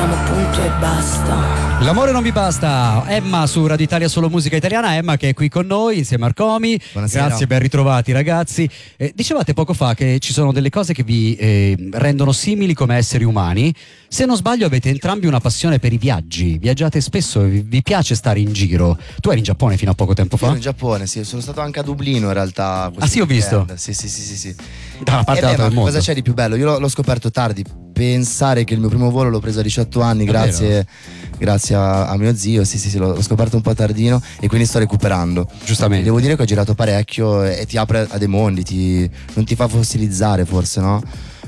amo, punto e basta. L'amore non mi basta. Emma su Radio Italia Solo Musica Italiana. Emma che è qui con noi insieme a Arcomi. Buonasera. Grazie, ben ritrovati ragazzi. Dicevate poco fa che ci sono delle cose che vi rendono simili come esseri umani. Se non sbaglio avete entrambi una passione per i viaggi. Viaggiate spesso, vi piace stare in giro. Tu eri in Giappone fino a poco tempo fa? Io ero in Giappone, sì, sono stato anche a Dublino in realtà. Ah sì, ho visto. Sì. Dalla parte alta del mondo. Cosa c'è di più bello? Io l'ho scoperto tardi. Pensare che il mio primo volo l'ho preso a 18 anni grazie a mio zio, sì, l'ho scoperto un po' tardino e quindi sto recuperando. Giustamente. Devo dire che ho girato parecchio e ti apre a dei mondi, non ti fa fossilizzare forse, no?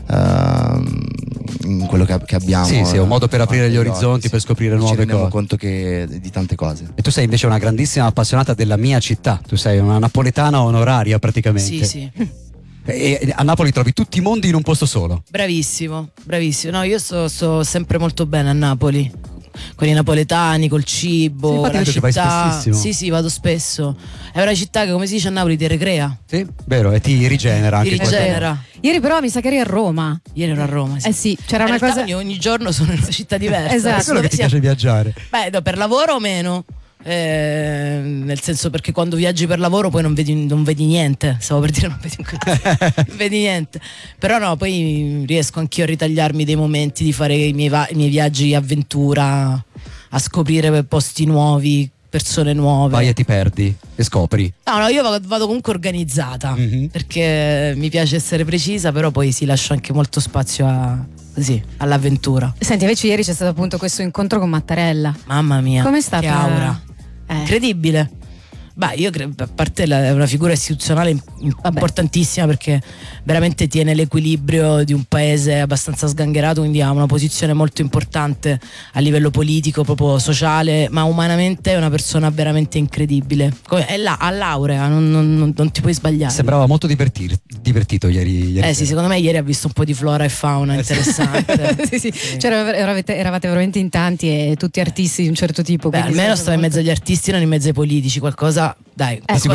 In quello che abbiamo. Sì, è un modo per aprire gli orizzonti, sì, per scoprire nuove cose. Ci rendiamo conto di tante cose. E tu sei invece una grandissima appassionata della mia città. Tu sei una napoletana onoraria praticamente. Sì. E a Napoli trovi tutti i mondi in un posto solo. Bravissimo. No, io sto sempre molto bene a Napoli. Con i napoletani, col cibo, sì, infatti la vedo che vai città. spessissimo. Sì, vado spesso. È una città che, come si dice a Napoli, ti recrea. Sì, vero, e ti rigenera anche. Ti rigenera. Ieri però mi sa che eri a Roma. Ieri ero a Roma, sì. Sì, c'era una cosa. Ogni giorno sono in una città diversa. Esatto. È quello che ti piace viaggiare. Beh, no, per lavoro o meno. Nel senso, perché quando viaggi per lavoro poi non vedi niente. Stavo per dire non vedi niente. Però no, poi riesco anch'io a ritagliarmi dei momenti di fare i miei viaggi di avventura, a scoprire posti nuovi, persone nuove. Vai e ti perdi e scopri. No, io vado comunque organizzata, perché mi piace essere precisa, però poi si lascia anche molto spazio all'avventura. Senti, invece ieri c'è stato appunto questo incontro con Mattarella. Mamma mia, com'è stata? che aura. Incredibile. Beh, io credo, a parte è una figura istituzionale importantissima, perché veramente tiene l'equilibrio di un paese abbastanza sgangherato, quindi ha una posizione molto importante a livello politico, proprio sociale, ma umanamente è una persona veramente incredibile. È là, a laurea, non ti puoi sbagliare. Sembrava molto divertito ieri. Sì, secondo me ieri ha visto un po' di flora e fauna interessante. sì. Eravate veramente in tanti e tutti artisti di un certo tipo. Beh, almeno stavo in mezzo agli artisti, non in mezzo ai politici, qualcosa. Dai,